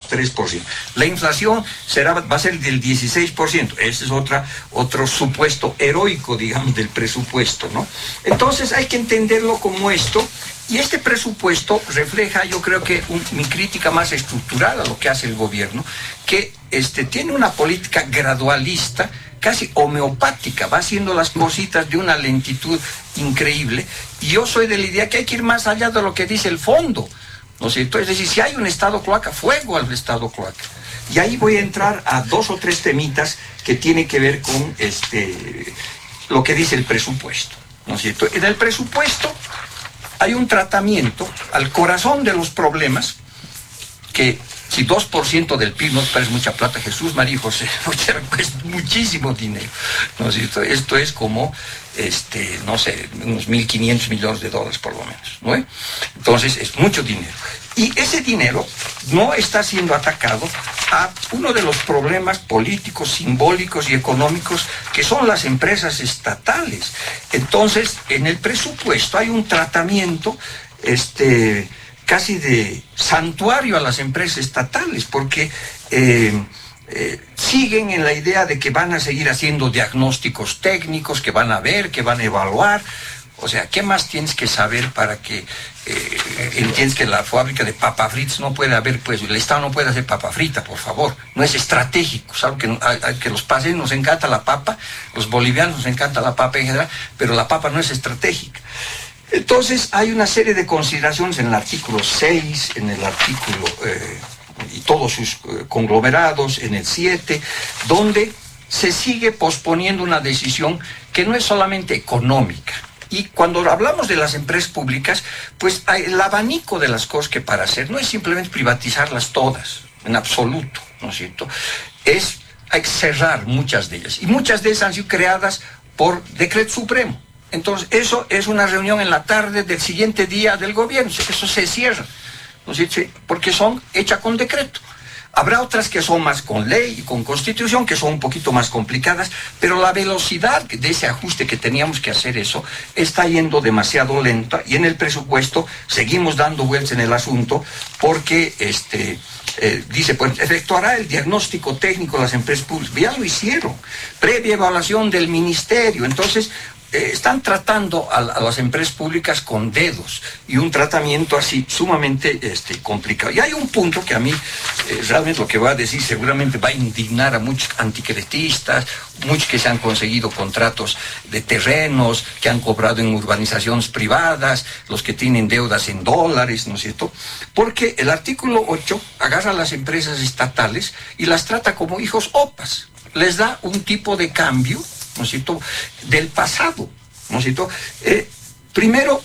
3%. La inflación va a ser del 16%. Ese es otro supuesto heroico, digamos, del presupuesto, ¿no? Entonces hay que entenderlo como esto. Y este presupuesto refleja, yo creo que mi crítica más estructural a lo que hace el gobierno, que tiene una política gradualista, casi homeopática, va haciendo las cositas de una lentitud increíble. Y yo soy de la idea que hay que ir más allá de lo que dice el fondo, ¿no es cierto? Es decir, si hay un Estado cloaca, fuego al Estado cloaca. Y ahí voy a entrar a 2 o 3 temitas que tienen que ver con lo que dice el presupuesto, ¿no es cierto? En el presupuesto hay un tratamiento al corazón de los problemas que, si 2% del PIB no parece mucha plata, Jesús, María y José, es muchísimo dinero, ¿no es cierto? Esto es como, no sé, unos 1.500 millones de dólares por lo menos, ¿no? Entonces, es mucho dinero. Y ese dinero no está siendo atacado a uno de los problemas políticos, simbólicos y económicos que son las empresas estatales. Entonces, en el presupuesto hay un tratamiento, casi de santuario a las empresas estatales, porque siguen en la idea de que van a seguir haciendo diagnósticos técnicos, que van a ver, que van a evaluar. O sea, ¿qué más tienes que saber para que entiendes que la fábrica de papas fritas no puede haber, pues el Estado no puede hacer papa frita, por favor? No es estratégico, ¿sabes? Que los paseños nos encanta la papa, los bolivianos nos encanta la papa en general, pero la papa no es estratégica. Entonces, hay una serie de consideraciones en el artículo 6, en el artículo y todos sus conglomerados, en el 7, donde se sigue posponiendo una decisión que no es solamente económica. Y cuando hablamos de las empresas públicas, pues el abanico de las cosas que para hacer no es simplemente privatizarlas todas, en absoluto, ¿no es cierto? Hay que cerrar muchas de ellas. Y muchas de ellas han sido creadas por decreto supremo. Entonces, eso es una reunión en la tarde del siguiente día del gobierno. Eso se cierra, ¿no es cierto? Porque son hechas con decreto. Habrá otras que son más con ley y con constitución, que son un poquito más complicadas, pero la velocidad de ese ajuste que teníamos que hacer eso está yendo demasiado lenta, y en el presupuesto seguimos dando vueltas en el asunto porque dice, pues efectuará el diagnóstico técnico de las empresas públicas. Ya lo hicieron, previa evaluación del ministerio. Entonces, están tratando a las empresas públicas con dedos, y un tratamiento así sumamente complicado. Y hay un punto que a mí realmente lo que voy a decir seguramente va a indignar a muchos anticretistas, muchos que se han conseguido contratos de terrenos, que han cobrado en urbanizaciones privadas, los que tienen deudas en dólares, ¿no es cierto? Porque el artículo 8 agarra a las empresas estatales y las trata como hijos opas. Les da un tipo de cambio, ¿no es cierto?, del pasado, ¿no es cierto? Primero,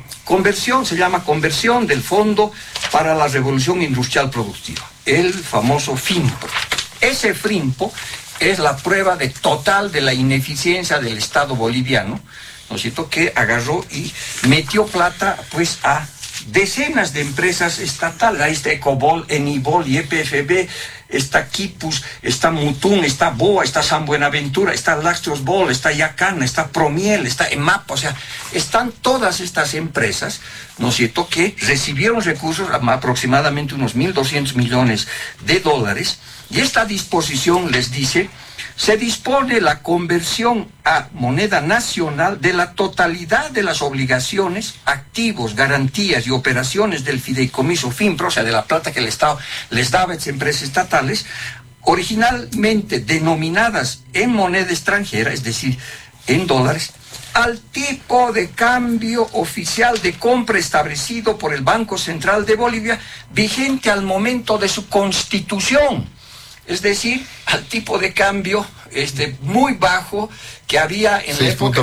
se llama conversión del Fondo para la Revolución Industrial Productiva, el famoso FIMPRO. Ese FIMPRO es la prueba total de la ineficiencia del Estado boliviano, ¿no es cierto?, que agarró y metió plata, pues, a decenas de empresas estatales. Ahí está Ecobol, Enibol y EPFB, está Quipus, está Mutún, está Boa, está San Buenaventura, está Lácteos Bol, está Yacana, está Promiel, está EMAP. O sea, están todas estas empresas, ¿no es cierto?, que recibieron recursos, aproximadamente unos 1.200 millones de dólares, y esta disposición les dice: se dispone la conversión a moneda nacional de la totalidad de las obligaciones, activos, garantías y operaciones del fideicomiso FIMPRO, o sea, de la plata que el Estado les daba a esas empresas estatales, originalmente denominadas en moneda extranjera, es decir, en dólares, al tipo de cambio oficial de compra establecido por el Banco Central de Bolivia, vigente al momento de su constitución. Es decir, al tipo de cambio muy bajo que había en la época.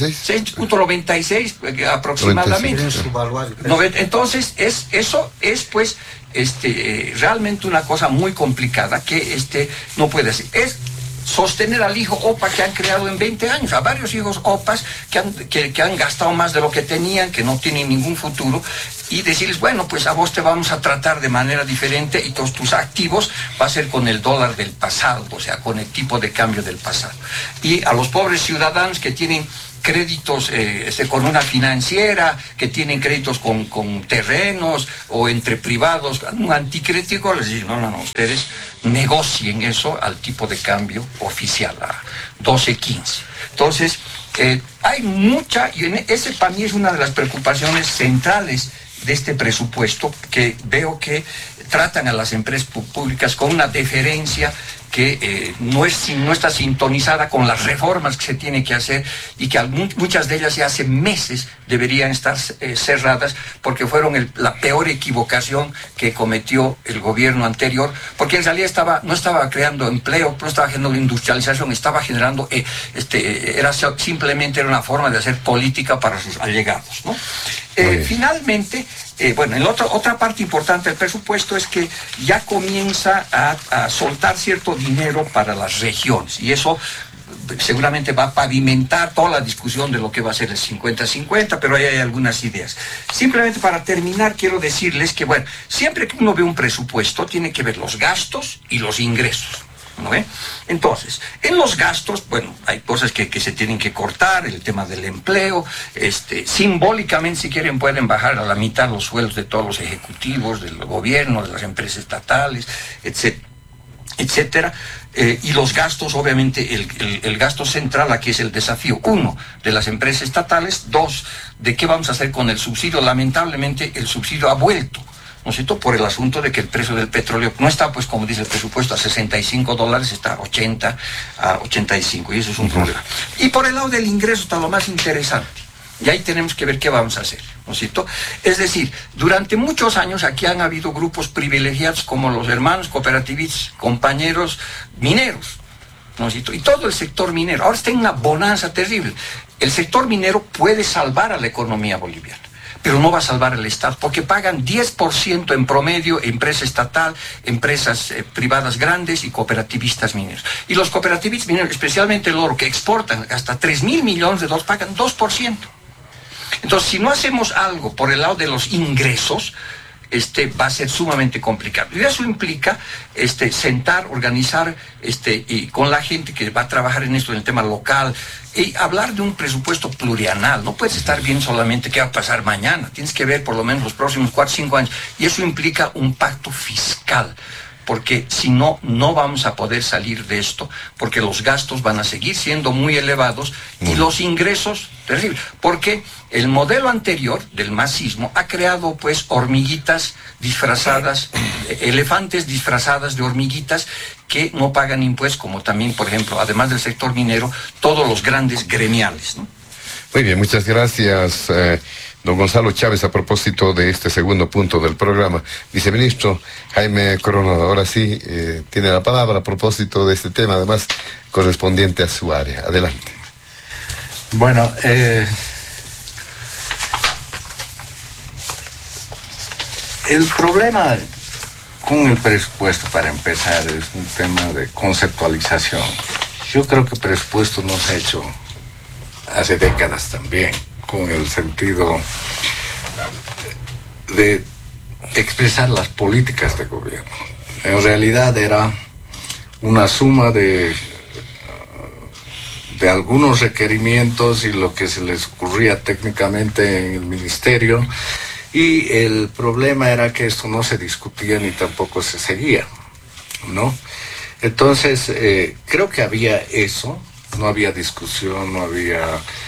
6.96 aproximadamente. 96. Entonces, eso es pues realmente una cosa muy complicada que no puede ser. Es sostener al hijo OPA que han creado en 20 años, a varios hijos OPAs que han gastado más de lo que tenían, que no tienen ningún futuro, y decirles, bueno, pues a vos te vamos a tratar de manera diferente, y todos tus activos va a ser con el dólar del pasado, o sea, con el tipo de cambio del pasado. Y a los pobres ciudadanos que tienen créditos con una financiera, que tienen créditos con terrenos o entre privados, un anticrético, les dice, no, ustedes negocien eso al tipo de cambio oficial, a 12.15. Entonces, hay mucha, y ese para mí es una de las preocupaciones centrales de este presupuesto, que veo que tratan a las empresas públicas con una deferencia que no está sintonizada con las reformas que se tiene que hacer, y que muchas de ellas ya hace meses deberían estar cerradas, porque fueron la peor equivocación que cometió el gobierno anterior, porque en realidad no estaba creando empleo, no estaba generando industrialización, estaba generando, simplemente era una forma de hacer política para sus allegados, ¿no? Finalmente, otra parte importante del presupuesto es que ya comienza a soltar cierto dinero para las regiones, y eso seguramente va a pavimentar toda la discusión de lo que va a ser el 50-50, pero ahí hay algunas ideas. Simplemente para terminar, quiero decirles que, siempre que uno ve un presupuesto, tiene que ver los gastos y los ingresos, ¿no ve? Entonces, en los gastos, hay cosas que se tienen que cortar, el tema del empleo, simbólicamente, si quieren, pueden bajar a la mitad los sueldos de todos los ejecutivos, del gobierno, de las empresas estatales, etcétera. Y los gastos, obviamente, el gasto central aquí es el desafío. 1, de las empresas estatales. 2, de qué vamos a hacer con el subsidio. Lamentablemente, el subsidio ha vuelto, ¿no es cierto?, por el asunto de que el precio del petróleo no está, pues, como dice el presupuesto, a $65, está a 80, a 85, y eso es un problema. Y por el lado del ingreso está lo más interesante, y ahí tenemos que ver qué vamos a hacer, ¿no es cierto? Es decir, durante muchos años aquí han habido grupos privilegiados como los hermanos cooperativistas, compañeros mineros, ¿no es cierto? Y todo el sector minero ahora está en una bonanza terrible. El sector minero puede salvar a la economía boliviana, pero no va a salvar el Estado, porque pagan 10% en promedio empresa estatal, empresas privadas grandes y cooperativistas mineros. Y los cooperativistas mineros, especialmente el oro, que exportan hasta $3.000 millones, pagan 2%. Entonces, si no hacemos algo por el lado de los ingresos, va a ser sumamente complicado. Y eso implica sentar, organizar y con la gente que va a trabajar en esto, en el tema local, y hablar de un presupuesto plurianual. No puedes estar bien solamente qué va a pasar mañana, tienes que ver por lo menos los próximos 4 o 5 años, y eso implica un pacto fiscal, porque si no, no vamos a poder salir de esto, porque los gastos van a seguir siendo muy elevados y los ingresos terribles, porque el modelo anterior del masismo ha creado, pues, hormiguitas disfrazadas, elefantes disfrazadas de hormiguitas que no pagan impuestos, como también, por ejemplo, además del sector minero, todos los grandes gremiales, ¿no? Muy bien, muchas gracias, don Gonzalo Chávez. A propósito de este segundo punto del programa, viceministro Jaime Coronado, ahora sí tiene la palabra a propósito de este tema, además correspondiente a su área. Adelante. Bueno, el problema con el presupuesto, para empezar, es un tema de conceptualización. Yo creo que el presupuesto no se ha hecho hace décadas también, con el sentido de expresar las políticas de gobierno. En realidad era una suma de algunos requerimientos y lo que se les ocurría técnicamente en el ministerio, y el problema era que esto no se discutía ni tampoco se seguía, ¿no? Entonces, creo que había eso, no había discusión, no había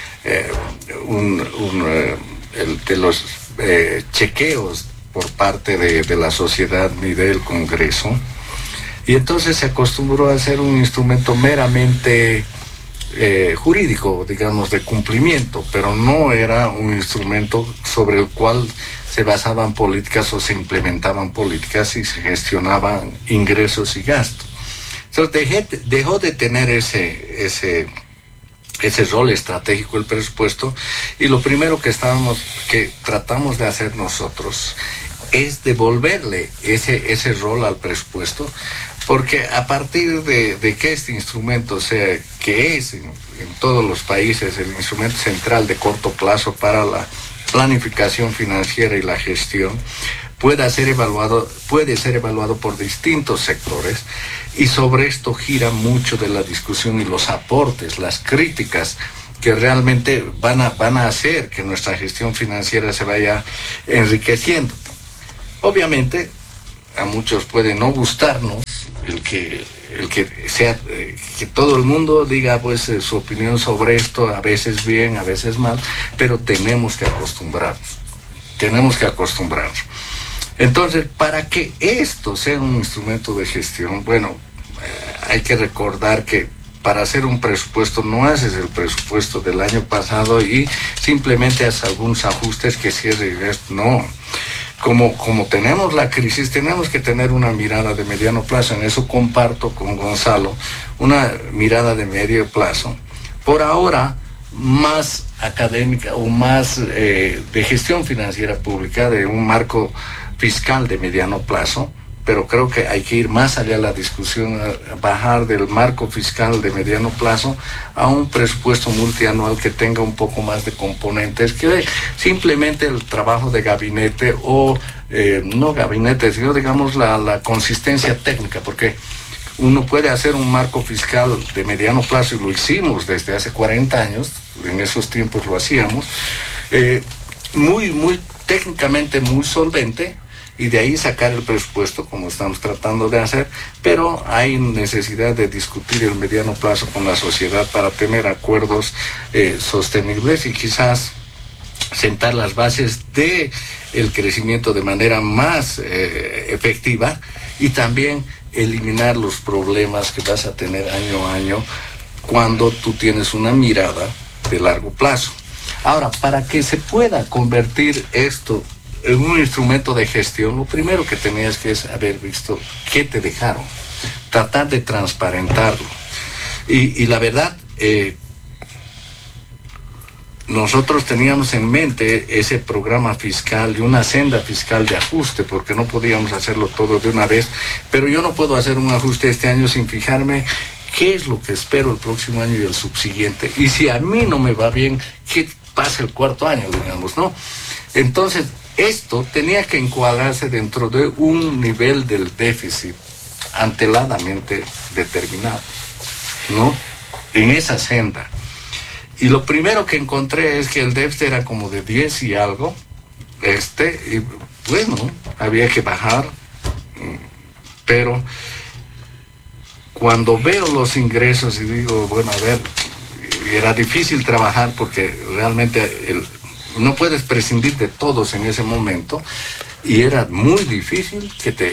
los chequeos por parte de la sociedad ni del Congreso, y entonces se acostumbró a hacer un instrumento meramente jurídico, digamos, de cumplimiento, pero no era un instrumento sobre el cual se basaban políticas o se implementaban políticas y se gestionaban ingresos y gastos. Entonces dejó de tener ese rol estratégico el presupuesto, y lo primero que tratamos de hacer nosotros es devolverle ese rol al presupuesto, porque a partir de que este instrumento sea, que es en todos los países el instrumento central de corto plazo para la planificación financiera y la gestión, puede ser evaluado por distintos sectores, y sobre esto gira mucho de la discusión y los aportes, las críticas que realmente van a hacer que nuestra gestión financiera se vaya enriqueciendo. Obviamente, a muchos puede no gustarnos el que sea, que todo el mundo diga pues su opinión sobre esto, a veces bien, a veces mal, pero tenemos que acostumbrarnos. Entonces, para que esto sea un instrumento de gestión, bueno, hay que recordar que para hacer un presupuesto no haces el presupuesto del año pasado y simplemente haces algunos ajustes que cierren esto, no. Como tenemos la crisis, tenemos que tener una mirada de mediano plazo. En eso comparto con Gonzalo, una mirada de medio plazo. Por ahora, más académica o más de gestión financiera pública, de un marco fiscal de mediano plazo, pero creo que hay que ir más allá de la discusión, a bajar del marco fiscal de mediano plazo a un presupuesto multianual que tenga un poco más de componentes, que simplemente el trabajo de gabinete o no gabinete, sino digamos la consistencia técnica, porque uno puede hacer un marco fiscal de mediano plazo, y lo hicimos desde hace 40 años, en esos tiempos lo hacíamos, muy técnicamente muy solvente, y de ahí sacar el presupuesto como estamos tratando de hacer, pero hay necesidad de discutir el mediano plazo con la sociedad para tener acuerdos sostenibles y quizás sentar las bases de el crecimiento de manera más efectiva, y también eliminar los problemas que vas a tener año a año cuando tú tienes una mirada de largo plazo. Ahora, para que se pueda convertir esto en un instrumento de gestión, lo primero que tenías que es haber visto qué te dejaron, tratar de transparentarlo. Y la verdad, nosotros teníamos en mente ese programa fiscal y una senda fiscal de ajuste, porque no podíamos hacerlo todo de una vez, pero yo no puedo hacer un ajuste este año sin fijarme qué es lo que espero el próximo año y el subsiguiente. Y si a mí no me va bien, ¿qué pasa el cuarto año, digamos, no? Entonces, esto tenía que encuadrarse dentro de un nivel del déficit anteladamente determinado, ¿no? En esa senda. Y lo primero que encontré es que el déficit era como de 10 y algo, y bueno, había que bajar, pero cuando veo los ingresos y digo, bueno, a ver, era difícil trabajar porque realmente no puedes prescindir de todos en ese momento, y era muy difícil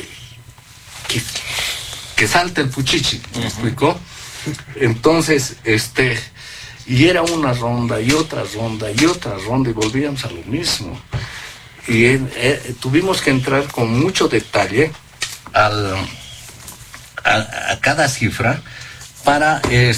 que salte el fuchichi, ¿me explicó? Entonces, y era una ronda y otra ronda y otra ronda, y volvíamos a lo mismo. Y tuvimos que entrar con mucho detalle a cada cifra para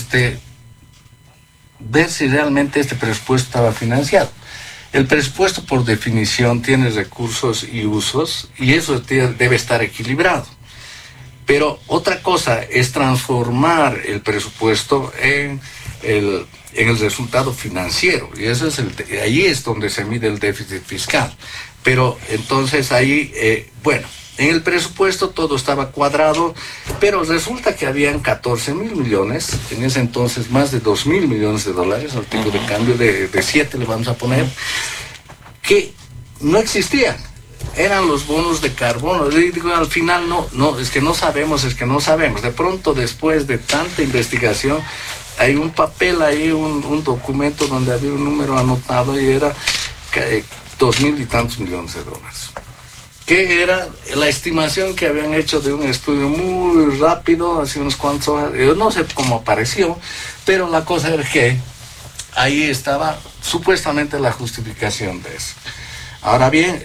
ver si realmente este presupuesto estaba financiado. El presupuesto, por definición, tiene recursos y usos, y eso debe estar equilibrado. Pero otra cosa es transformar el presupuesto en el resultado financiero, y eso es ahí es donde se mide el déficit fiscal. Pero entonces ahí, bueno, en el presupuesto todo estaba cuadrado, pero resulta que habían 14.000 millones, en ese entonces más de 2.000 millones de dólares, al tipo de cambio de 7 le vamos a poner, que no existían. Eran los bonos de carbono. Digo, al final no, es que no sabemos. De pronto, después de tanta investigación, hay un papel ahí, un documento donde había un número anotado y era 2.000 y tantos millones de dólares. Que era la estimación que habían hecho de un estudio muy rápido, hace unos cuantos horas. Yo no sé cómo apareció, pero la cosa era que ahí estaba supuestamente la justificación de eso. Ahora bien,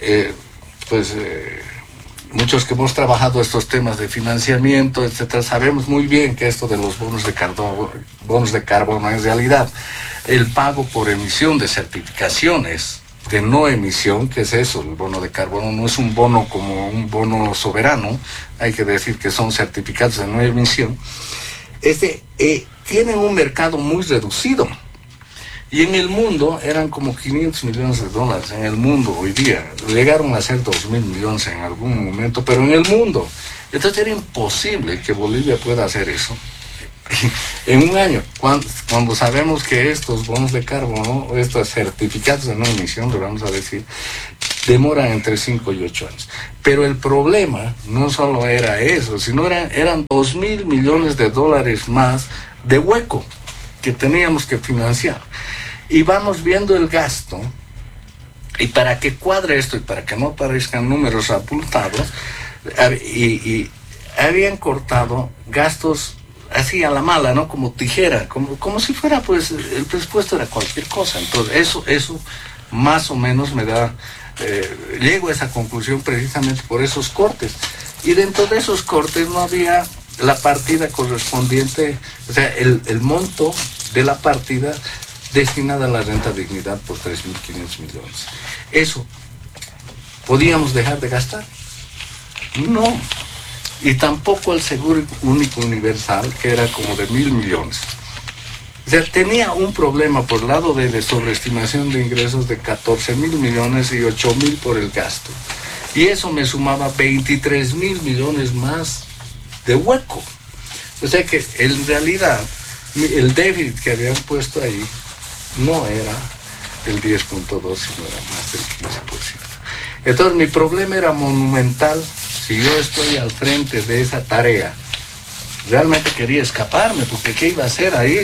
muchos que hemos trabajado estos temas de financiamiento, etcétera, sabemos muy bien que esto de los bonos de carbono en realidad, el pago por emisión de certificaciones de no emisión, ¿qué es eso? El bono de carbono no es un bono como un bono soberano, hay que decir que son certificados de no emisión. Tienen un mercado muy reducido. Y en el mundo eran como 500 millones de dólares en el mundo hoy día. Llegaron a ser 2.000 millones en algún momento, pero en el mundo. Entonces era imposible que Bolivia pueda hacer eso En un año, cuando sabemos que estos bonos de carbono, estos certificados de no emisión, lo vamos a decir, demoran entre 5 y 8 años. Pero el problema no solo era eso, sino eran 2.000 millones de dólares más de hueco que teníamos que financiar. Y vamos viendo el gasto, y para que cuadre esto y para que no parezcan números abultados, y habían cortado gastos así a la mala, ¿no? Como tijera, como si fuera, pues, el presupuesto era cualquier cosa. Entonces, eso más o menos me da, llego a esa conclusión precisamente por esos cortes. Y dentro de esos cortes no había la partida correspondiente, o sea, el monto de la partida destinada a la renta dignidad por 3.500 millones. Eso, ¿podíamos dejar de gastar? No. Y tampoco el seguro único universal, que era como de 1.000 millones. O sea, tenía un problema por el lado de sobreestimación de ingresos de 14.000 millones y 8.000 por el gasto. Y eso me sumaba 23.000 millones más de hueco. O sea que en realidad el déficit que habían puesto ahí no era el 10.2, sino era más del 15%. Entonces mi problema era monumental. Si yo estoy al frente de esa tarea, realmente quería escaparme, porque ¿qué iba a hacer ahí?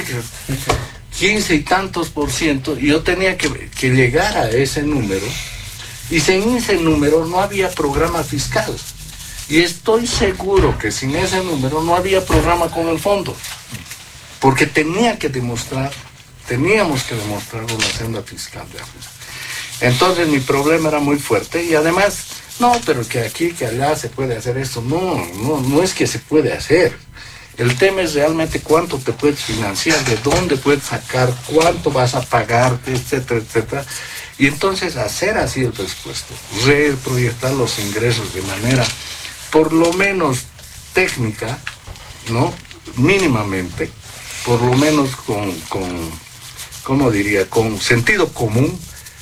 15 y tantos %, y yo tenía que llegar a ese número, y sin ese número no había programa fiscal. Y estoy seguro que sin ese número no había programa con el fondo, porque teníamos que demostrar una senda fiscal de ajuste. Entonces mi problema era muy fuerte, y además, no, pero que aquí, que allá se puede hacer esto. No es que se puede hacer. El tema es realmente cuánto te puedes financiar, de dónde puedes sacar, cuánto vas a pagar, etcétera, etcétera. Y entonces hacer así el presupuesto, reproyectar los ingresos de manera, por lo menos técnica, ¿no? Mínimamente, por lo menos ¿cómo diría? Con sentido común,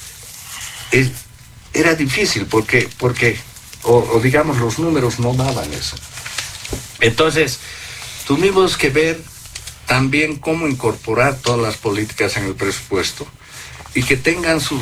era difícil porque digamos, los números no daban eso. Entonces, tuvimos que ver también cómo incorporar todas las políticas en el presupuesto y que tengan su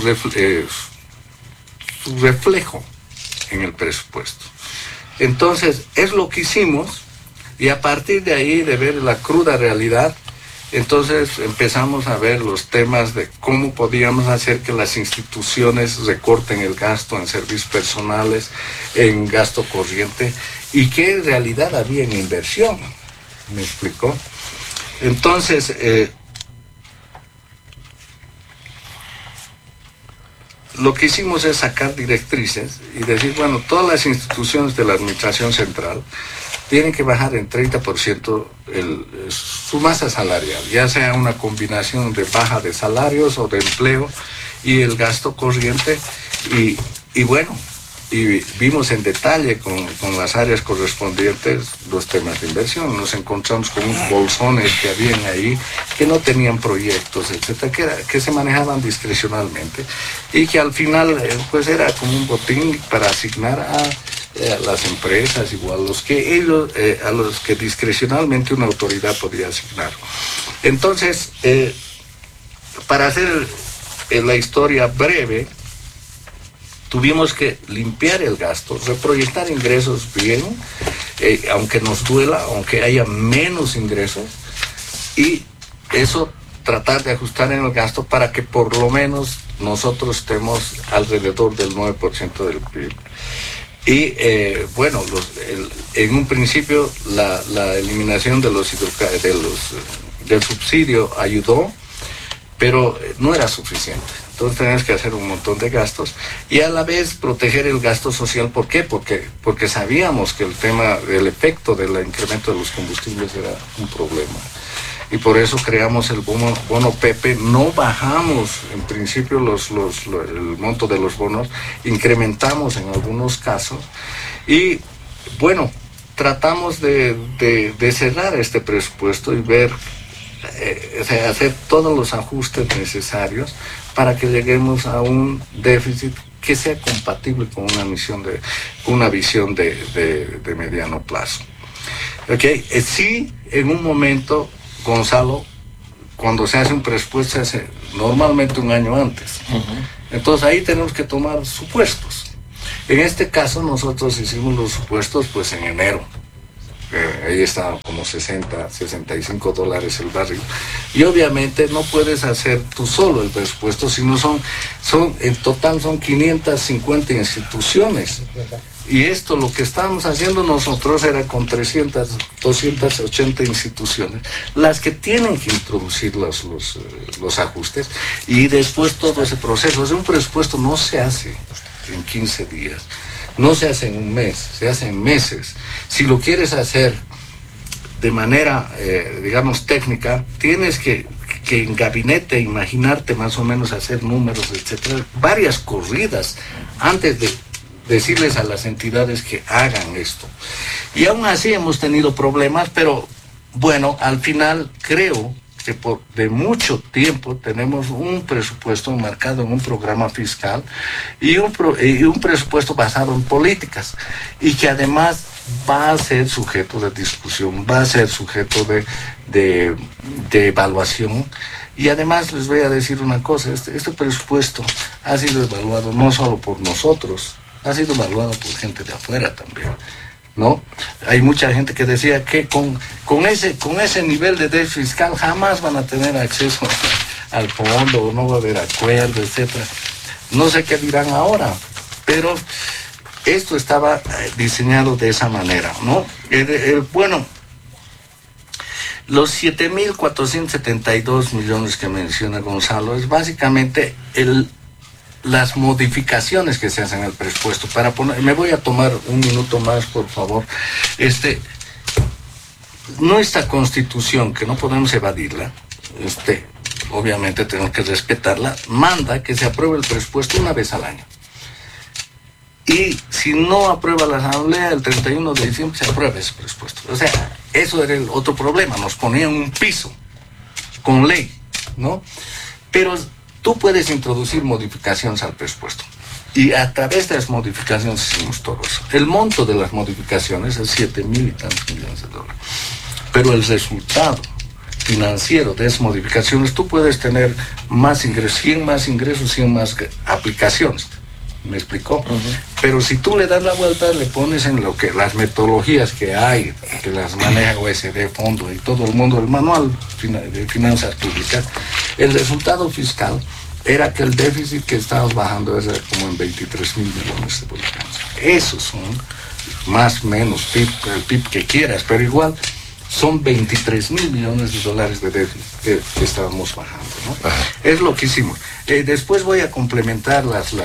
reflejo en el presupuesto. Entonces, es lo que hicimos, y a partir de ahí, de ver la cruda realidad, entonces empezamos a ver los temas de cómo podíamos hacer que las instituciones recorten el gasto en servicios personales, en gasto corriente, y qué en realidad había en inversión. ¿Me explicó? Entonces, lo que hicimos es sacar directrices y decir, bueno, todas las instituciones de la administración central tienen que bajar en 30% su masa salarial, ya sea una combinación de baja de salarios o de empleo y el gasto corriente, y bueno, y vimos en detalle con las áreas correspondientes los temas de inversión. Nos encontramos con unos bolsones que habían ahí que no tenían proyectos, etcétera, que se manejaban discrecionalmente y que al final pues era como un botín para asignar a las empresas, igual a los que discrecionalmente una autoridad podía asignar. Entonces, para hacer la historia breve, tuvimos que limpiar el gasto, reproyectar ingresos bien, aunque nos duela, aunque haya menos ingresos, y eso tratar de ajustar en el gasto para que por lo menos nosotros estemos alrededor del 9% del PIB. Y bueno, en un principio la eliminación del subsidio ayudó, pero no era suficiente. Entonces tenemos que hacer un montón de gastos y a la vez proteger el gasto social. ¿Por qué? Porque sabíamos que el tema del efecto del incremento de los combustibles era un problema. Y por eso creamos el bono Pepe. No bajamos en principio el monto de los bonos, incrementamos en algunos casos. Y bueno, tratamos de cerrar este presupuesto y ver, hacer todos los ajustes necesarios para que lleguemos a un déficit que sea compatible con una visión de mediano plazo. Okay. Sí, en un momento Gonzalo, cuando se hace un presupuesto se hace normalmente un año antes. Entonces ahí tenemos que tomar supuestos. En este caso nosotros hicimos los supuestos pues en enero. Ahí estaban como 60, 65 dólares el barril. Y obviamente no puedes hacer tú solo el presupuesto, sino en total son 550 instituciones. Y esto lo que estábamos haciendo nosotros era con 280 instituciones, las que tienen que introducir los ajustes y después todo ese proceso. O sea, un presupuesto no se hace en 15 días. No se hace en un mes, se hace en meses. Si lo quieres hacer de manera, digamos, técnica, tienes que en gabinete imaginarte más o menos hacer números, etcétera, varias corridas antes de decirles a las entidades que hagan esto. Y aún así hemos tenido problemas, pero bueno, al final creo que de mucho tiempo tenemos un presupuesto marcado en un programa fiscal y un presupuesto basado en políticas y que además va a ser sujeto de discusión, va a ser sujeto de evaluación. Y además les voy a decir una cosa, este presupuesto ha sido evaluado no solo por nosotros, ha sido evaluado por gente de afuera también, ¿no? Hay mucha gente que decía que con ese nivel de déficit fiscal jamás van a tener acceso al fondo, no va a haber acuerdo, etcétera. No sé qué dirán ahora, pero esto estaba diseñado de esa manera, ¿no? Bueno, los 7.472 millones que menciona Gonzalo es básicamente las modificaciones que se hacen al presupuesto. Me voy a tomar un minuto más, por favor. Nuestra Constitución, que no podemos evadirla, obviamente tenemos que respetarla, manda que se apruebe el presupuesto una vez al año. Y si no aprueba la Asamblea, el 31 de diciembre se aprueba ese presupuesto. O sea, eso era el otro problema, nos ponían un piso con ley, ¿no? Pero tú puedes introducir modificaciones al presupuesto. Y a través de las modificaciones hicimos todo eso. El monto de las modificaciones es 7.000 y tantos millones de dólares. Pero el resultado financiero de esas modificaciones, tú puedes tener más ingresos, 100 más aplicaciones. ¿Me explicó? Pero si tú le das la vuelta, le pones en lo que las metodologías que hay, que las maneja OSD, fondo y todo el mundo, el manual de finanzas públicas, el resultado fiscal era que el déficit que estábamos bajando era como en 23.000 millones de bolivianos. Esos son más o menos el PIB que quieras, pero igual son 23.000 millones de dólares de déficit que estábamos bajando, ¿no? Es lo que hicimos. Después voy a complementar las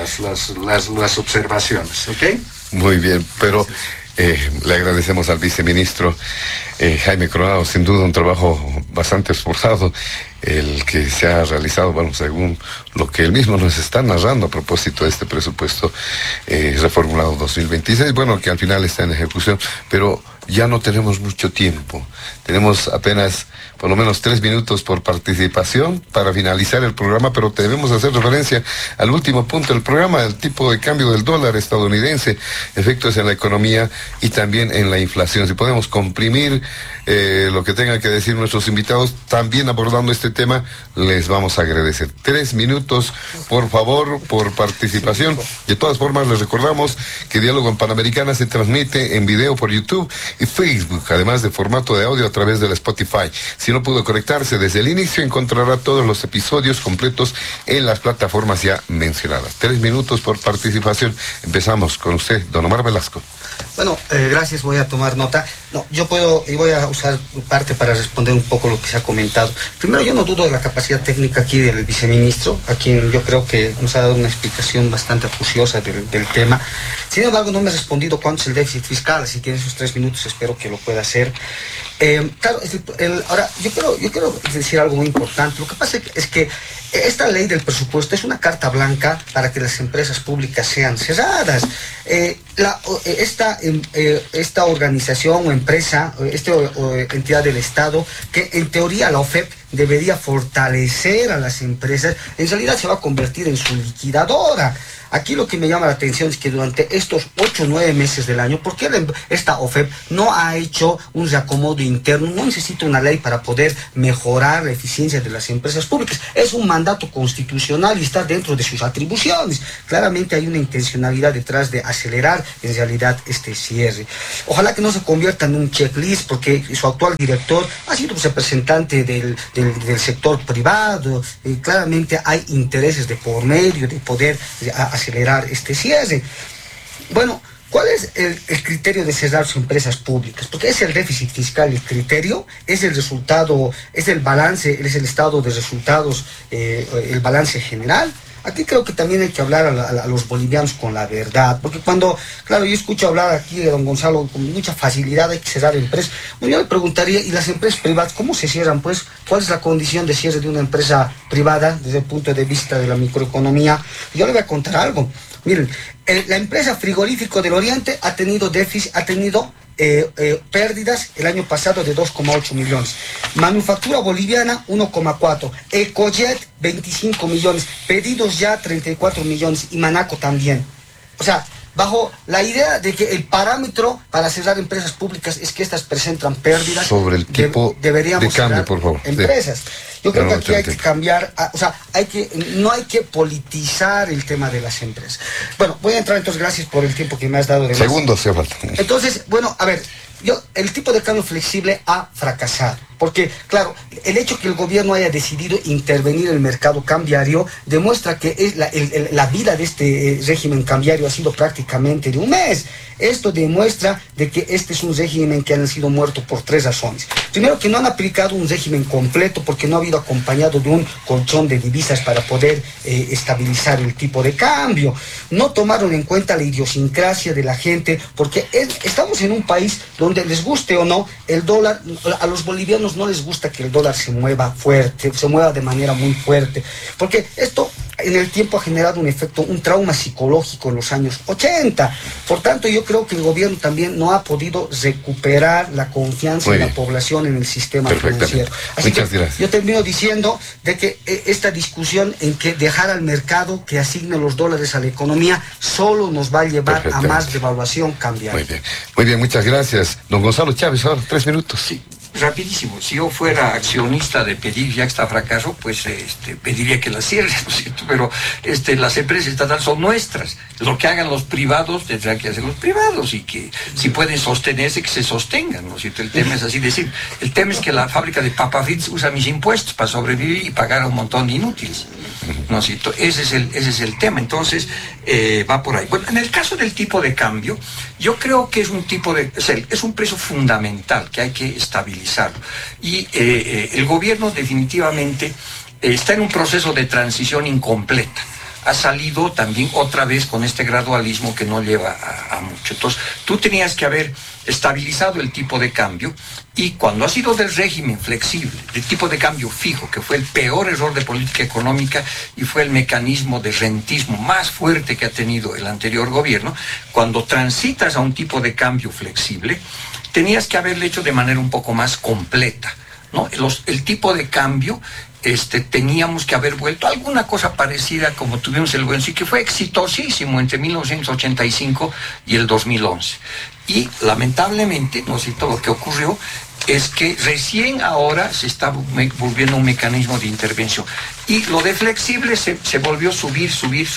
observaciones, ¿ok? Muy bien, pero le agradecemos al viceministro Jaime Coronado, sin duda un trabajo bastante esforzado, el que se ha realizado, bueno, según lo que él mismo nos está narrando a propósito de este presupuesto reformulado 2026, bueno, que al final está en ejecución, pero ya no tenemos mucho tiempo, tenemos apenas por lo menos 3 minutos por participación para finalizar el programa, pero debemos hacer referencia al último punto del programa, el tipo de cambio del dólar estadounidense, efectos en la economía y también en la inflación. Si podemos comprimir lo que tengan que decir nuestros invitados, también abordando este tema, les vamos a agradecer. 3 minutos, por favor, por participación. De todas formas, les recordamos que Diálogo en Panamericana se transmite en video por YouTube y Facebook, además de formato de audio a través de la Spotify. Si no pudo conectarse desde el inicio, encontrará todos los episodios completos en las plataformas ya mencionadas. 3 minutos por participación. Empezamos con usted, don Omar Velasco. Bueno, gracias, voy a tomar nota. No, yo puedo y voy a usar parte para responder un poco lo que se ha comentado. Primero, yo no dudo de la capacidad técnica aquí del viceministro, a quien yo creo que nos ha dado una explicación bastante acuciosa del tema. Sin embargo, no me ha respondido cuánto es el déficit fiscal. Si tiene esos 3 minutos, espero que lo pueda hacer. Claro, ahora, yo quiero decir algo muy importante. Lo que pasa es que esta ley del presupuesto es una carta blanca para que las empresas públicas sean cerradas. Esta organización o empresa, esta entidad del Estado, que en teoría la OFEP debería fortalecer a las empresas, en realidad se va a convertir en su liquidadora. aquí lo que me llama la atención es que durante estos 8 o 9 meses del año, ¿por qué esta OFEP no ha hecho un reacomodo interno? No necesita una ley para poder mejorar la eficiencia de las empresas públicas. Es un mandato constitucional y está dentro de sus atribuciones. Claramente hay una intencionalidad detrás de acelerar en realidad este cierre. Ojalá que no se convierta en un checklist, porque su actual director ha sido representante del sector privado. Claramente hay intereses de por medio de poder acelerar este cierre. Bueno, ¿cuál es el criterio de cerrar sus empresas públicas? Porque es el déficit fiscal el criterio, es el resultado, es el balance, es el estado de resultados, el balance general. Aquí creo que también hay que hablar a los bolivianos con la verdad, porque cuando, claro, yo escucho hablar aquí de don Gonzalo con mucha facilidad, hay que cerrar empresas. Bueno, yo le preguntaría, ¿y las empresas privadas cómo se cierran? Pues, ¿cuál es la condición de cierre de una empresa privada desde el punto de vista de la microeconomía? Yo le voy a contar algo. Miren, la empresa Frigorífico del Oriente ha tenido déficit, pérdidas el año pasado de 2,8 millones. Manufactura Boliviana, 1,4. Ecojet, 25 millones. Pedidos ya, 34 millones. Y Manaco también. O sea, bajo la idea de que el parámetro para cerrar empresas públicas es que estas presentan pérdidas. Sobre el tipo deberíamos de cambio, por favor. empresas. Yo creo que aquí hay que cambiar, no hay que politizar el tema de las empresas. Bueno, voy a entrar entonces, gracias por el tiempo que me has dado. De Segundos, se falta. Entonces, bueno, a ver, el tipo de cambio flexible ha fracasado. Porque, claro, el hecho que el gobierno haya decidido intervenir en el mercado cambiario demuestra que la vida de este régimen cambiario ha sido prácticamente de un mes. Esto demuestra de que este es un régimen que han sido muerto por 3 razones. Primero, que no han aplicado un régimen completo porque no ha habido acompañado de un colchón de divisas para poder estabilizar el tipo de cambio. No tomaron en cuenta la idiosincrasia de la gente, porque estamos en un país donde, les guste o no, el dólar, a los bolivianos no les gusta que el dólar se mueva fuerte, se mueva de manera muy fuerte, porque esto en el tiempo ha generado un trauma psicológico en los años 80. Por tanto, yo creo que el gobierno también no ha podido recuperar la confianza de la población en el sistema financiero. Así que yo termino diciendo de que esta discusión en que dejar al mercado que asigne los dólares a la economía solo nos va a llevar a más devaluación cambiaria. Muy bien, muchas gracias. Don Gonzalo Chávez, ahora 3 minutos. Sí. Rapidísimo, si yo fuera accionista de pedir ya que está fracaso, pues pediría que las cierren, ¿no es cierto? Pero las empresas estatales son nuestras. Lo que hagan los privados tendrán que hacer los privados, y que si pueden sostenerse, que se sostengan, ¿no es cierto? El tema es así decir, el tema es que la fábrica de Papa Fritz usa mis impuestos para sobrevivir y pagar a un montón de inútiles, ¿no es cierto? Ese es el tema. Entonces va por ahí. Bueno, en el caso del tipo de cambio, yo creo que es un precio fundamental que hay que estabilizar. Y el gobierno definitivamente está en un proceso de transición incompleta. Ha salido también otra vez con este gradualismo que no lleva a mucho. Entonces, tú tenías que haber estabilizado el tipo de cambio, y cuando ha sido del régimen flexible, del tipo de cambio fijo, que fue el peor error de política económica y fue el mecanismo de rentismo más fuerte que ha tenido el anterior gobierno, cuando transitas a un tipo de cambio flexible, tenías que haberlo hecho de manera un poco más completa, ¿no? El tipo de cambio, teníamos que haber vuelto a alguna cosa parecida como tuvimos el buen sí, que fue exitosísimo entre 1985 y el 2011. Y lamentablemente, ¿no es cierto?, lo que ocurrió es que recién ahora se está volviendo un mecanismo de intervención. Y lo de flexible se volvió subir,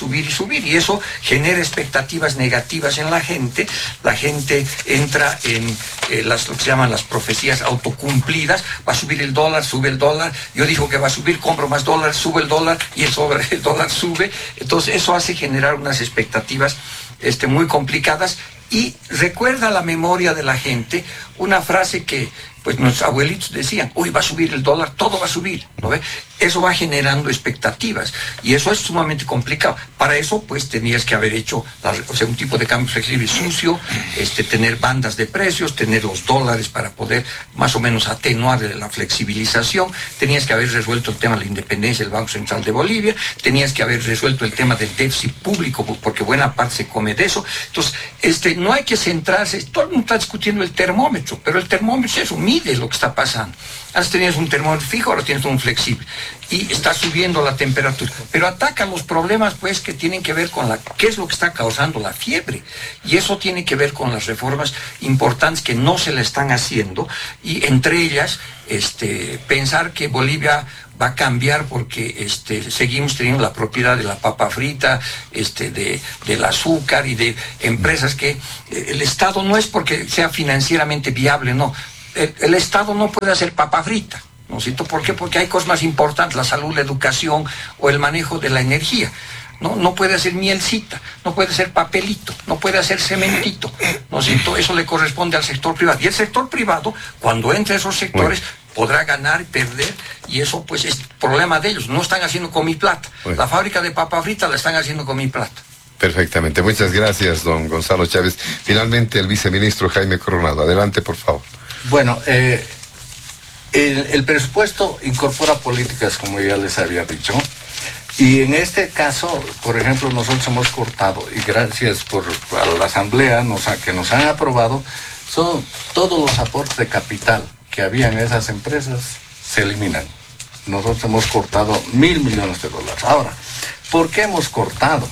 y eso genera expectativas negativas en la gente. La gente entra en lo que se llaman las profecías autocumplidas. Va a subir el dólar, sube el dólar. Yo digo que va a subir, compro más dólar, sube el dólar, y el dólar sube. Entonces eso hace generar unas expectativas muy complicadas. Y recuerda la memoria de la gente una frase que pues nuestros abuelitos decían: uy, va a subir el dólar, todo va a subir, ¿no ve? Eso va generando expectativas, y eso es sumamente complicado. Para eso, pues, tenías que haber hecho un tipo de cambio flexible sucio, tener bandas de precios, tener los dólares para poder más o menos atenuar la flexibilización, tenías que haber resuelto el tema de la independencia del Banco Central de Bolivia, tenías que haber resuelto el tema del déficit público, porque buena parte se come de eso. Entonces, no hay que centrarse, todo el mundo está discutiendo el termómetro, pero el termómetro es eso, mide lo que está pasando. Antes tenías un termómetro fijo, ahora tienes un flexible. Y está subiendo la temperatura. Pero ataca los problemas, pues, que tienen que ver con qué es lo que está causando la fiebre. Y eso tiene que ver con las reformas importantes que no se le están haciendo. Y entre ellas, pensar que Bolivia va a cambiar porque seguimos teniendo la propiedad de la papa frita, del azúcar y de empresas que el Estado no es porque sea financieramente viable, no. El Estado no puede hacer papa frita, ¿no es cierto? ¿Por qué? Porque hay cosas más importantes, la salud, la educación o el manejo de la energía. No puede hacer mielcita, no puede hacer papelito, no puede hacer cementito, ¿no es cierto? Eso le corresponde al sector privado. Y el sector privado, cuando entre esos sectores, podrá ganar y perder, y eso pues es problema de ellos. No están haciendo con mi plata. La fábrica de papa frita la están haciendo con mi plata. Perfectamente. Muchas gracias, don Gonzalo Chávez. Finalmente, el viceministro Jaime Coronado. Adelante, por favor. Bueno, el presupuesto incorpora políticas, como ya les había dicho, y en este caso, por ejemplo, nosotros hemos cortado, y gracias a la Asamblea que nos han aprobado, son todos los aportes de capital que había en esas empresas, se eliminan. Nosotros hemos cortado $1.000 millones. Ahora, ¿por qué hemos cortado?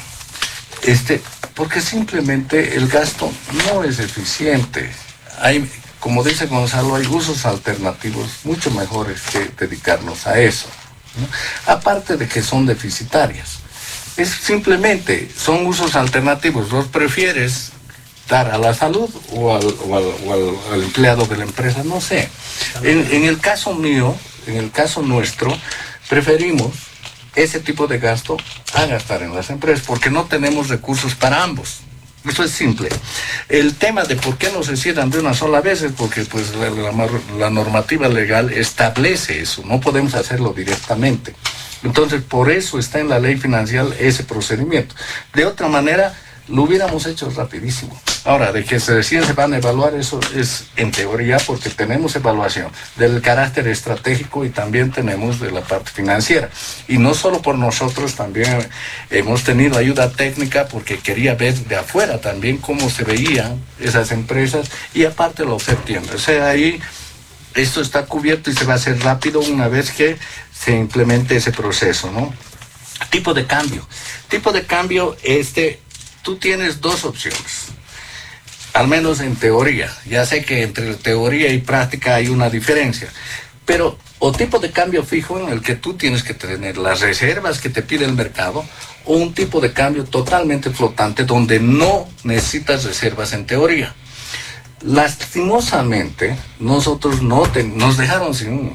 Porque simplemente el gasto no es eficiente. Como dice Gonzalo, hay usos alternativos mucho mejores que dedicarnos a eso, ¿no? Aparte de que son deficitarias. Simplemente son usos alternativos. ¿Los prefieres dar a la salud o al empleado de la empresa? No sé. En el caso mío, en el caso nuestro, preferimos ese tipo de gasto a gastar en las empresas, porque no tenemos recursos para ambos. Eso es simple. El tema de por qué no se cierran de una sola vez es porque pues la normativa legal establece eso, no podemos hacerlo directamente. Entonces, por eso está en la ley financiera ese procedimiento. De otra manera, lo hubiéramos hecho rapidísimo. Ahora, de que recién se van a evaluar, eso es en teoría, porque tenemos evaluación del carácter estratégico y también tenemos de la parte financiera. Y no solo por nosotros, también hemos tenido ayuda técnica porque quería ver de afuera también cómo se veían esas empresas y aparte lo septiembre. O sea, ahí esto está cubierto y se va a hacer rápido una vez que se implemente ese proceso, ¿no? Tipo de cambio. Tipo de cambio, tú tienes dos opciones. Al menos en teoría. Ya sé que entre teoría y práctica hay una diferencia. Pero, o tipo de cambio fijo en el que tú tienes que tener las reservas que te pide el mercado, o un tipo de cambio totalmente flotante donde no necesitas reservas en teoría. Lastimosamente, nosotros nos dejaron sin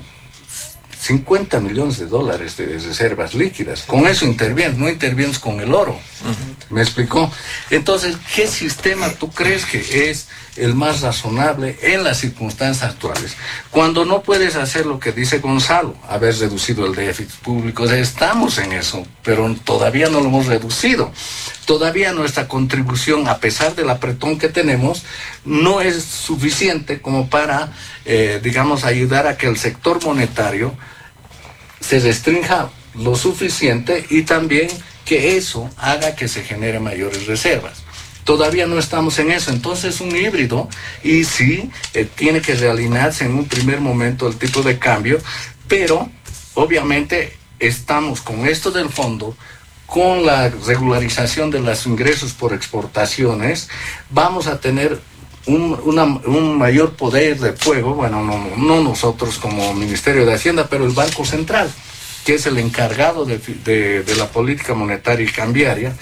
$50 millones de reservas líquidas. Con eso no intervienes con el oro. ¿Me explicó? Entonces, ¿qué sistema tú crees que es el más razonable en las circunstancias actuales? Cuando no puedes hacer lo que dice Gonzalo, haber reducido el déficit público. O sea, estamos en eso, pero todavía no lo hemos reducido. Todavía nuestra contribución, a pesar del apretón que tenemos, no es suficiente como para, ayudar a que el sector monetario se restrinja lo suficiente y también que eso haga que se genere mayores reservas. Todavía no estamos en eso, entonces es un híbrido y sí, tiene que realinearse en un primer momento el tipo de cambio, pero obviamente estamos con esto del fondo, con la regularización de los ingresos por exportaciones, vamos a tener un mayor poder de fuego, bueno, no nosotros como Ministerio de Hacienda, pero el Banco Central, que es el encargado de la política monetaria y cambiaria,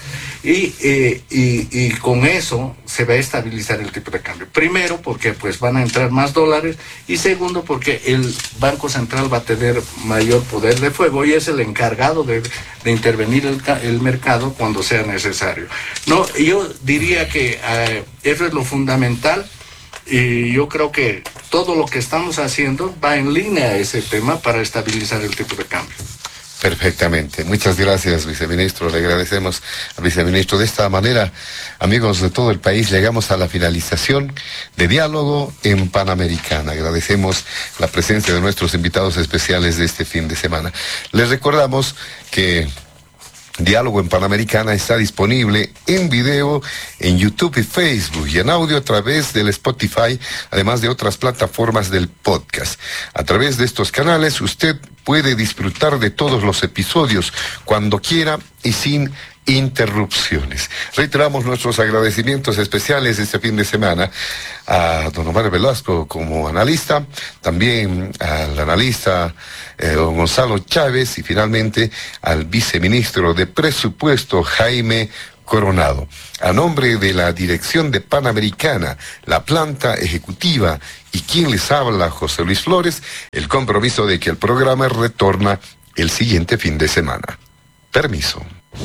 y con eso se va a estabilizar el tipo de cambio. Primero, porque pues van a entrar más dólares, y segundo, porque el Banco Central va a tener mayor poder de fuego y es el encargado de intervenir el mercado cuando sea necesario. No, yo diría que eso es lo fundamental. Y yo creo que todo lo que estamos haciendo va en línea a ese tema para estabilizar el tipo de cambio. Perfectamente. Muchas gracias, viceministro. Le agradecemos al viceministro. De esta manera, amigos de todo el país, llegamos a la finalización de Diálogo en Panamericana. Agradecemos la presencia de nuestros invitados especiales de este fin de semana. Les recordamos que Diálogo en Panamericana está disponible en video en YouTube y Facebook y en audio a través del Spotify, además de otras plataformas del podcast. A través de estos canales usted puede disfrutar de todos los episodios cuando quiera y sin interrupciones. Reiteramos nuestros agradecimientos especiales este fin de semana a don Omar Velasco como analista, también al analista don Gonzalo Chávez y finalmente al viceministro de Presupuesto Jaime Coronado. A nombre de la dirección de Panamericana, la planta ejecutiva y quien les habla, José Luis Flores, el compromiso de que el programa retorna el siguiente fin de semana. Permiso.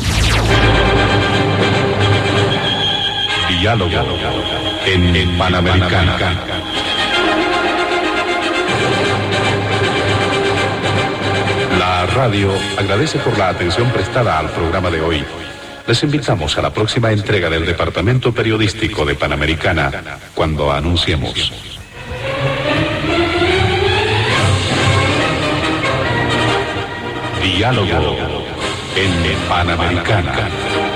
Diálogo en Panamericana. La radio agradece por la atención prestada al programa de hoy. Les invitamos a la próxima entrega del Departamento Periodístico de Panamericana, cuando anunciemos. Diálogo en Panamericana.